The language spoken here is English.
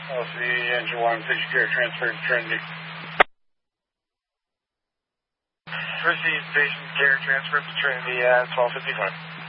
LC engine 1, station gear transferred to Trinity. Received station gear transferred to Trinity at 12:55.